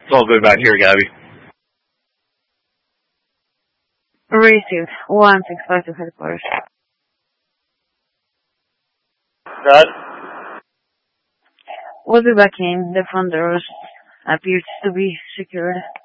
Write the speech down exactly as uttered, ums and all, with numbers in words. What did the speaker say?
It's all good back here, Gabby. Received. one six five to headquarters. Good. We'll be back in. The front doors appears to be secured.